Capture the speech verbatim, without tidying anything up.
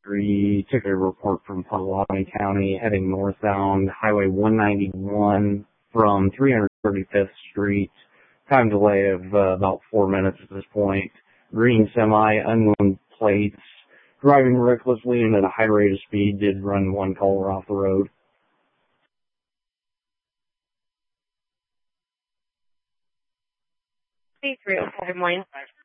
three, took a report from Potawatomi County heading northbound Highway one ninety-one from three hundred thirty-fifth Street. Time delay of uh, about four minutes at this point. Green semi, unknown plates, driving recklessly and at a high rate of speed, did run one caller off the road. three oh four, good morning.